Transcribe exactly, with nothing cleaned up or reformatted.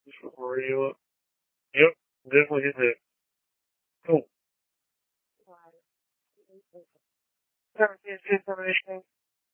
Where you? Yep, definitely hit that. Cool. Service information.